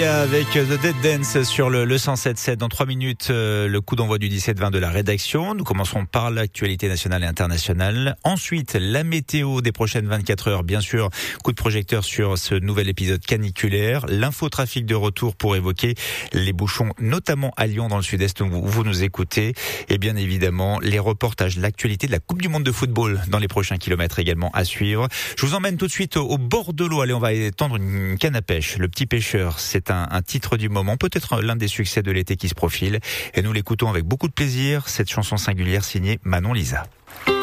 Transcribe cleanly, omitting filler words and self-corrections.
Avec The Dead Dance sur le 107.7. Dans 3 minutes, le coup d'envoi du 17-20 de la rédaction. Nous commencerons par l'actualité nationale et internationale. Ensuite, la météo des prochaines 24 heures. Bien sûr, coup de projecteur sur ce nouvel épisode caniculaire. L'infotrafic de retour pour évoquer les bouchons, notamment à Lyon, dans le sud-est où vous nous écoutez. Et bien évidemment, les reportages, l'actualité de la Coupe du Monde de football dans les prochains kilomètres également à suivre. Je vous emmène tout de suite au bord de l'eau. Allez, on va tendre une canne à pêche. Le petit pêcheur, c'est un titre du moment, peut-être l'un des succès de l'été qui se profile. Et nous l'écoutons avec beaucoup de plaisir, cette chanson singulière signée Manon Lisa.